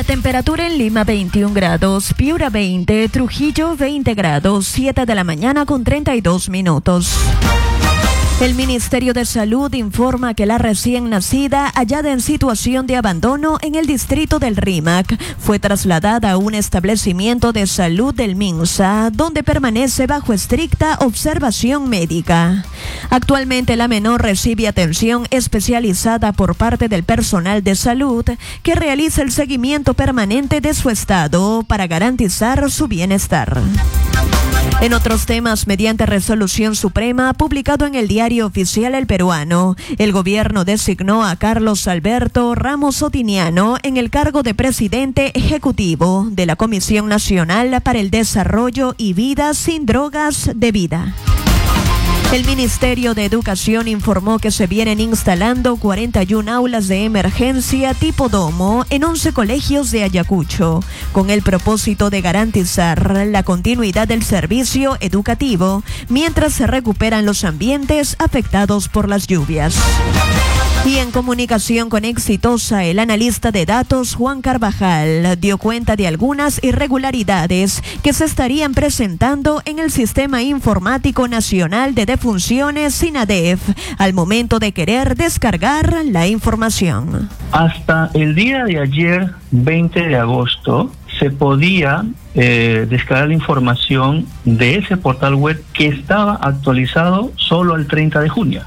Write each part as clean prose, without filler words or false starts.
temperatura en Lima 21 grados, Piura 20, Trujillo 20 grados, 7 de la mañana con 32 minutos. El Ministerio de Salud informa que la recién nacida, hallada en situación de abandono en el distrito del Rímac, fue trasladada a un establecimiento de salud del MINSA, donde permanece bajo estricta observación médica. Actualmente la menor recibe atención especializada por parte del personal de salud, que realiza el seguimiento permanente de su estado para garantizar su bienestar. En otros temas, mediante resolución suprema publicado en el Diario Oficial El Peruano, el gobierno designó a Carlos Alberto Ramos Otiniano en el cargo de presidente ejecutivo de la Comisión Nacional para el Desarrollo y Vida sin Drogas de Vida. El Ministerio de Educación informó que se vienen instalando 41 aulas de emergencia tipo domo en 11 colegios de Ayacucho, con el propósito de garantizar la continuidad del servicio educativo mientras se recuperan los ambientes afectados por las lluvias. Y en comunicación con Exitosa, el analista de datos Juan Carvajal dio cuenta de algunas irregularidades que se estarían presentando en el Sistema Informático Nacional de Defunciones SINADEF al momento de querer descargar la información. Hasta el día de ayer, 20 de agosto, se podía descargar la información de ese portal web que estaba actualizado solo el 30 de junio.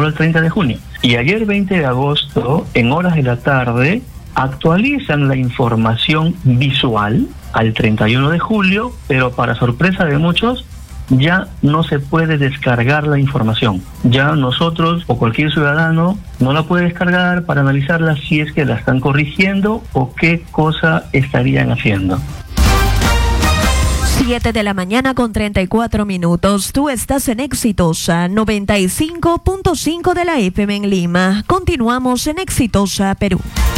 Y ayer 20 de agosto, en horas de la tarde, actualizan la información visual al 31 de julio, pero para sorpresa de muchos, ya no se puede descargar la información. Ya nosotros o cualquier ciudadano no la puede descargar para analizarla si es que la están corrigiendo o qué cosa estarían haciendo. 7 de la mañana con 34 minutos. Tú estás en Exitosa 95.5 de la FM en Lima. Continuamos en Exitosa, Perú.